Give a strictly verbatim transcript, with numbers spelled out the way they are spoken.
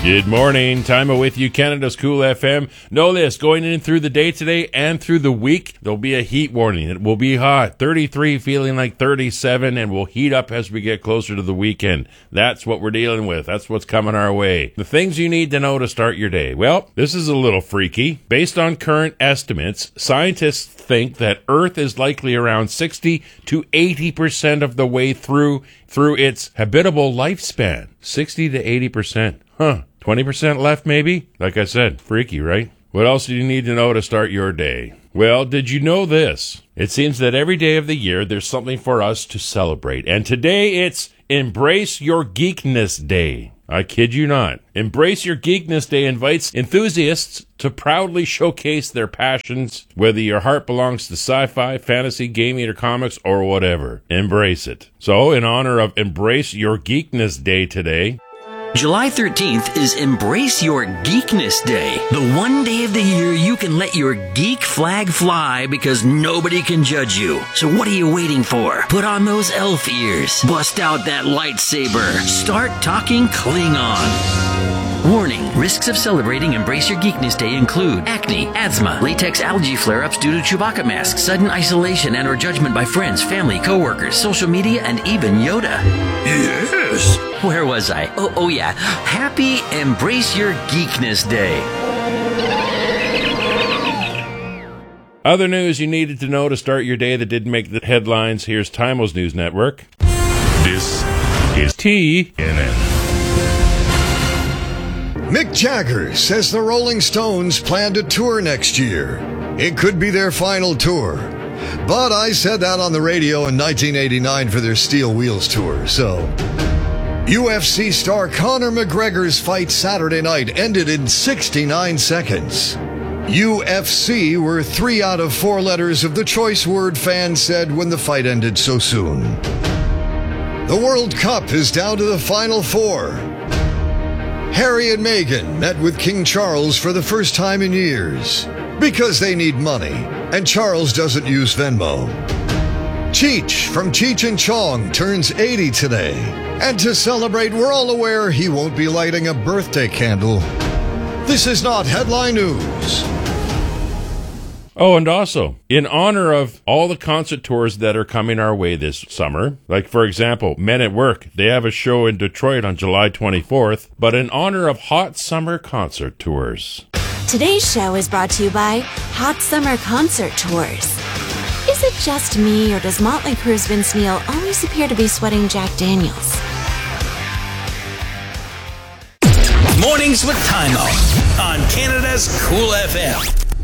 Good morning. Time with you, Canada's Cool F M. Know this, going in through the day today and through the week, there'll be a heat warning. It will be hot. thirty-three, feeling like thirty-seven, and will heat up as we get closer to the weekend. That's what we're dealing with. That's what's coming our way. The things you need to know to start your day. Well, this is a little freaky. Based on current estimates, scientists think that Earth is likely around sixty to eighty percent of the way through through its habitable lifespan. sixty to eighty percent. Huh. twenty percent left, maybe? Like I said, freaky, right? What else do you need to know to start your day? Well, did you know this? It seems that every day of the year, there's something for us to celebrate. And today, it's Embrace Your Geekness Day. I kid you not. Embrace Your Geekness Day invites enthusiasts to proudly showcase their passions, whether your heart belongs to sci-fi, fantasy, gaming, or comics, or whatever. Embrace it. So, in honor of Embrace Your Geekness Day today, July thirteenth is Embrace Your Geekness Day, the one day of the year you can let your geek flag fly because nobody can judge you. So what are you waiting for? Put on those elf ears, bust out that lightsaber, start talking Klingon. Warning, risks of celebrating Embrace Your Geekness Day include acne, asthma, latex allergy flare-ups due to Chewbacca masks, sudden isolation and or judgment by friends, family, coworkers, social media, and even Yoda. Yes! Where was I? Oh, oh yeah. Happy Embrace Your Geekness Day. Other news you needed to know to start your day that didn't make the headlines. Here's Timo's News Network. This is T N N. Mick Jagger says the Rolling Stones plan to tour next year. It could be their final tour. But I said that on the radio in nineteen eighty-nine for their Steel Wheels tour, so... U F C star Conor McGregor's fight Saturday night ended in sixty-nine seconds. U F C were three out of four letters of the choice word fans said when the fight ended so soon. The World Cup is down to the Final Four. Harry and Meghan met with King Charles for the first time in years because they need money, and Charles doesn't use Venmo. Cheech from Cheech and Chong turns eighty today, and to celebrate, we're all aware he won't be lighting a birthday candle. This is not headline news. Oh, and also, in honor of all the concert tours that are coming our way this summer, like, for example, Men at Work, they have a show in Detroit on July twenty-fourth, but in honor of hot summer concert tours. Today's show is brought to you by Hot Summer Concert Tours. Is it just me, or does Motley Crue's Vince Neil always appear to be sweating Jack Daniels? Mornings with Timo on Canada's Cool F M.